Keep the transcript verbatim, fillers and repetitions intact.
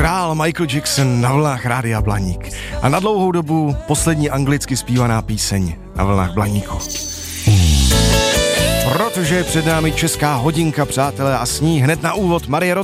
Král Michael Jackson na vlnách Rádia Blaník. A na dlouhou dobu poslední anglicky zpívaná píseň na vlnách Blaníku. Protože je před námi česká hodinka, přátelé, a s ní hned na úvod Marie Roc.